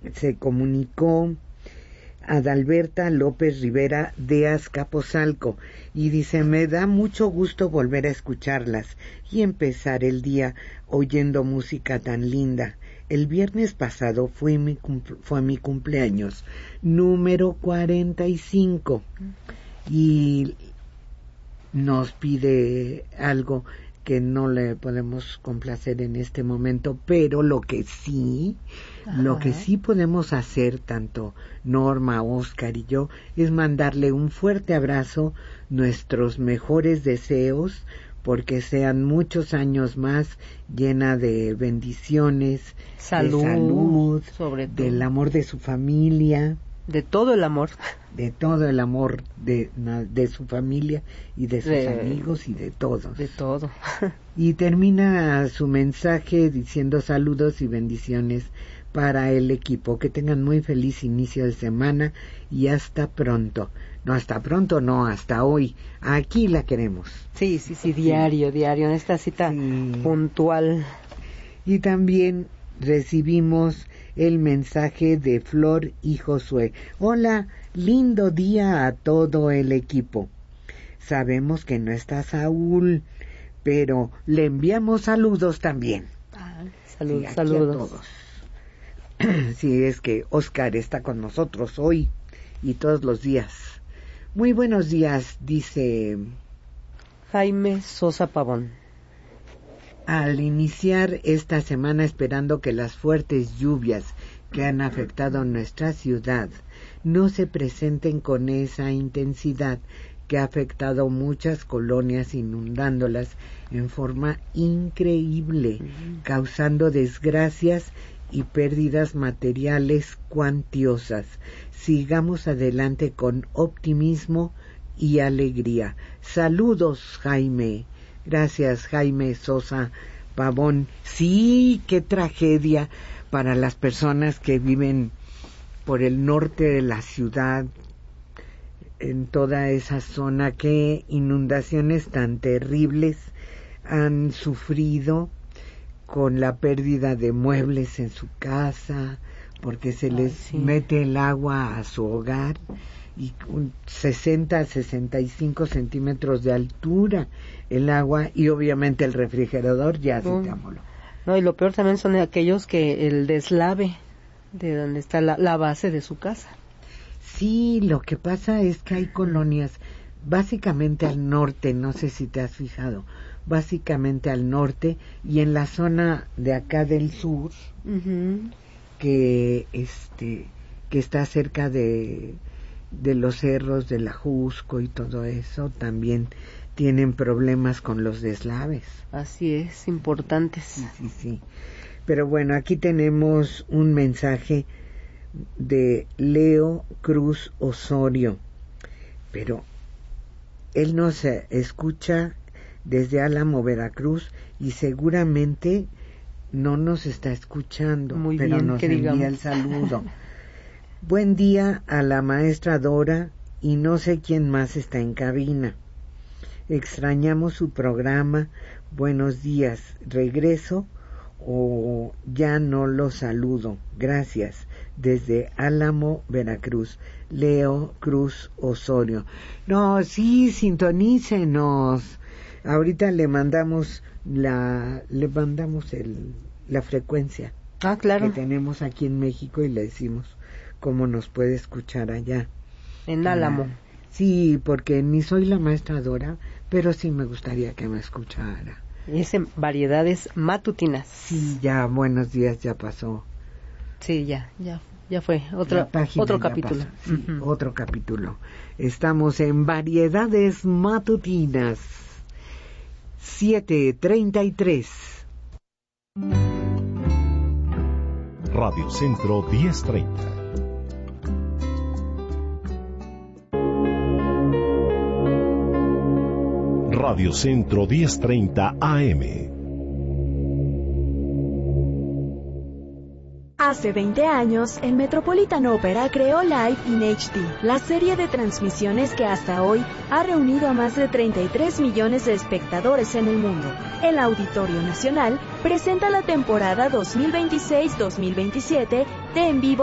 se comunicó Adalberta López Rivera de Azcapotzalco y dice: me da mucho gusto volver a escucharlas y empezar el día oyendo música tan linda. El viernes pasado fue mi cumpleaños número 45 y nos pide algo que no le podemos complacer en este momento, pero lo que sí podemos hacer, tanto Norma, Oscar y yo, es mandarle un fuerte abrazo, nuestros mejores deseos, porque sean muchos años más llena de bendiciones, de salud, sobre todo, del amor de su familia, de todo el amor de su familia y de sus amigos y de todos. De todo. Y termina su mensaje diciendo: saludos y bendiciones para el equipo, que tengan muy feliz inicio de semana y hasta pronto. No, hasta pronto no, hasta hoy. Aquí la queremos. Sí, diario, en esta cita puntual. Y también recibimos el mensaje de Flor y Josué. Hola, lindo día a todo el equipo. Sabemos que no está Saúl, pero le enviamos saludos también. Saludos. A todos. Sí, es que Oscar está con nosotros hoy y todos los días. Muy buenos días, dice Jaime Sosa Pavón. Al iniciar esta semana, esperando que las fuertes lluvias que han afectado nuestra ciudad no se presenten con esa intensidad que ha afectado muchas colonias, inundándolas en forma increíble, causando desgracias y pérdidas materiales cuantiosas. Sigamos adelante con optimismo y alegría. Saludos, Jaime. Gracias, Jaime Sosa Pavón. Sí, qué tragedia para las personas que viven por el norte de la ciudad, en toda esa zona. Qué inundaciones tan terribles han sufrido, con la pérdida de muebles en su casa, porque se les mete el agua a su hogar, y 60 a 65 centímetros de altura el agua, y obviamente el refrigerador ya se te amoló. No, y lo peor también son aquellos que el deslave de donde está la base de su casa. Sí, lo que pasa es que hay colonias básicamente al norte, no sé si te has fijado, básicamente al norte y en la zona de acá del sur, que está cerca de los cerros de la Jusco y todo eso, también tienen problemas con los deslaves. Así es, importantes. Sí. Pero bueno, aquí tenemos un mensaje de Leo Cruz Osorio, pero él nos escucha desde Álamo, Veracruz, y seguramente no nos está escuchando, muy pero bien, nos envía el saludo. Buen día a la maestra Dora y no sé quién más está en cabina. Extrañamos su programa. Buenos días. ¿Regreso o ya no lo saludo? Gracias. Desde Álamo, Veracruz. Leo Cruz Osorio. No, sí, sintonícenos. Ahorita le mandamos la frecuencia claro, que tenemos aquí en México y le decimos cómo nos puede escuchar allá. En Álamo. Sí, porque ni soy la maestra Dora, pero sí me gustaría que me escuchara. Y es en Variedades Matutinas. Sí, ya, buenos días, ya pasó. Sí, ya fue otro capítulo. Sí, otro capítulo. Estamos en Variedades Matutinas. 7:33. Radio Centro 1030. Radio Centro 1030 AM. Hace 20 años, el Metropolitan Opera creó Live in HD, la serie de transmisiones que hasta hoy ha reunido a más de 33 millones de espectadores en el mundo. El Auditorio Nacional presenta la temporada 2026-2027 de En Vivo